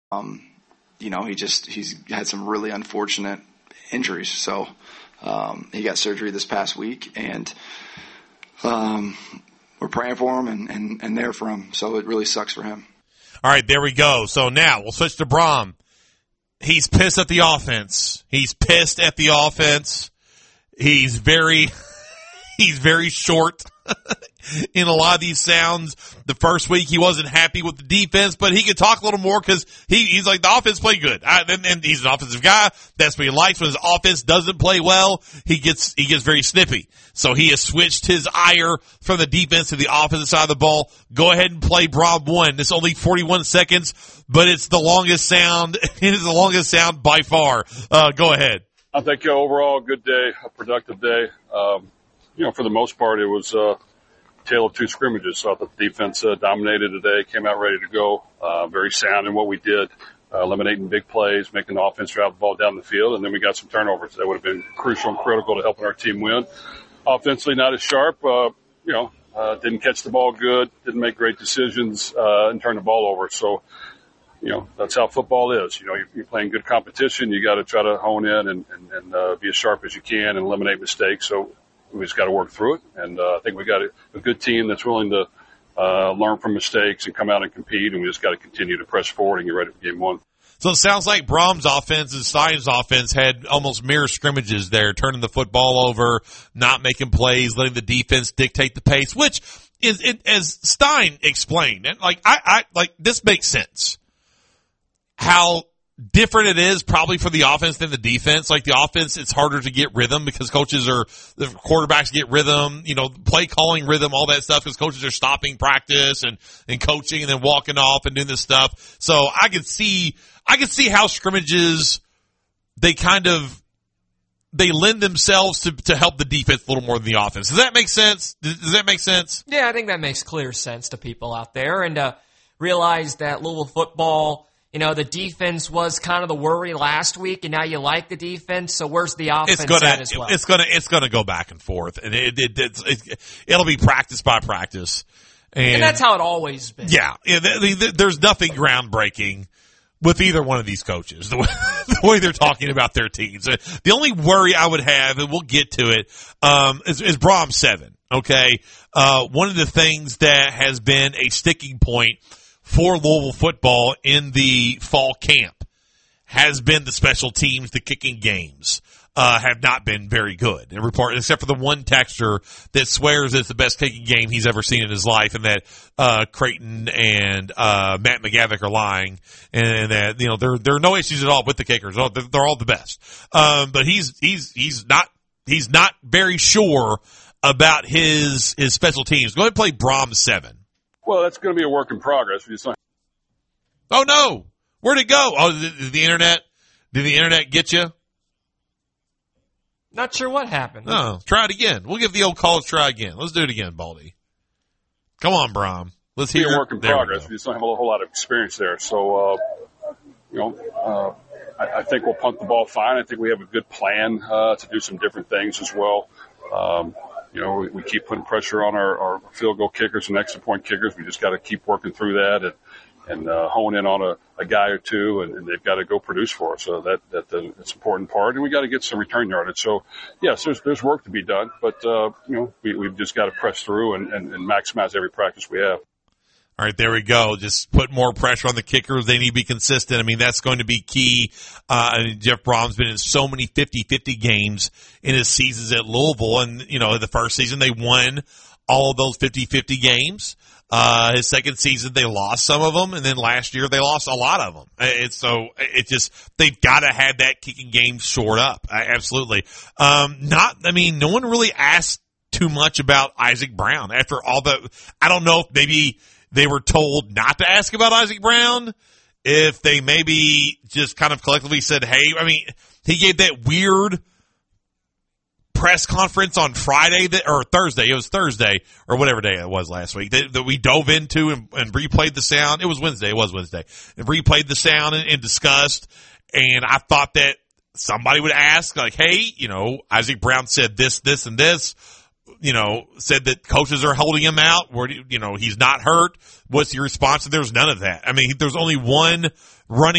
He's had some really unfortunate injuries. So he got surgery this past week, and we're praying for him and there for him. So it really sucks for him. All right, there we go. So now we'll switch to Brohm. He's pissed at the offense. He's very short in a lot of these sounds. The first week he wasn't happy with the defense, but he could talk a little more because he's like, the offense played good. And he's an offensive guy. That's what he likes. When his offense doesn't play well, he gets very snippy. So he has switched his ire from the defense to the offensive side of the ball. Go ahead and play Brohm 1. It's only 41 seconds, but it's the longest sound. It is the longest sound by far. Go ahead. I think overall a good day, a productive day. For the most part, it was a tale of two scrimmages. So I thought the defense dominated today, came out ready to go, very sound in what we did, eliminating big plays, making the offense drive the ball down the field, and then we got some turnovers that would have been crucial and critical to helping our team win. Offensively, not as sharp, didn't catch the ball good, didn't make great decisions, and turn the ball over. So, that's how football is. You're playing good competition. You got to try to hone in and be as sharp as you can and eliminate mistakes. So we just got to work through it. And I think we got a good team that's willing to learn from mistakes and come out and compete. And we just got to continue to press forward and get ready for game one. So it sounds like Brohm's offense and Stein's offense had almost mirror scrimmages there, turning the football over, not making plays, letting the defense dictate the pace, which is, as Stein explained, and this makes sense. How different it is probably for the offense than the defense. Like the offense, it's harder to get rhythm because the quarterbacks get rhythm, play calling rhythm, all that stuff because coaches are stopping practice and coaching and then walking off and doing this stuff. So I could see how scrimmages, they lend themselves to help the defense a little more than the offense. Does that make sense? Does that make sense? Yeah, I think that makes clear sense to people out there, and realize that Louisville football, the defense was kind of the worry last week, and now you like the defense. So where's the offense at as well? It's gonna go back and forth, and it'll be practice by practice, and that's how it always been. Yeah, there's nothing groundbreaking with either one of these coaches. The way they're talking about their teams. The only worry I would have, and we'll get to it, is Brohm 7. Okay, one of the things that has been a sticking point for Louisville football in the fall camp has been the special teams. The kicking games have not been very good. Except for the one texter that swears it's the best kicking game he's ever seen in his life, and that Creighton and Matt McGavick are lying, and that there are no issues at all with the kickers. They're all the best. But he's not very sure about his special teams. Go ahead and play Brohm 7. Well, that's going to be a work in progress. Oh no! Where'd it go? Oh, did the internet get you? Not sure what happened. No, try it again. We'll give the old calls try again. Let's do it again, Baldy. Come on, Brohm. Let's hear it. It's a work in progress. We just don't have a whole lot of experience there. So, I think we'll punt the ball fine. I think we have a good plan to do some different things as well. We keep putting pressure on our field goal kickers and extra point kickers. We just got to keep working through that and hone in on a guy or two, and they've got to go produce for us. So that's an important part, and we got to get some return yardage. So yes, there's work to be done, but we've just got to press through and maximize every practice we have. All right, there we go. Just put more pressure on the kickers. They need to be consistent. I mean, that's going to be key. Jeff Brohm's been in so many 50-50 games in his seasons at Louisville. And, the first season they won all of those 50-50 games. His second season they lost some of them. And then last year they lost a lot of them. They've got to have that kicking game shored up. Absolutely. No one really asked too much about Isaac Brown after all I don't know if maybe they were told not to ask about Isaac Brown, if they maybe just kind of collectively said, hey, he gave that weird press conference on Friday or Thursday. It was Thursday or whatever day it was last week that we dove into and replayed the sound. It was Wednesday. And replayed the sound and discussed. And I thought that somebody would ask, like, hey, Isaac Brown said this, and this. Said that coaches are holding him out. Where he's not hurt. What's your response? And there's none of that. There's only one running